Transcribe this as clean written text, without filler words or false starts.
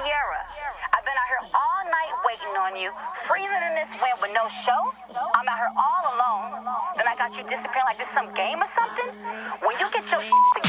Sierra, I've been out here all night waiting on you, freezing in this wind with no show. I'm out here all alone. Then I got you disappearing like this some game or something. When you get your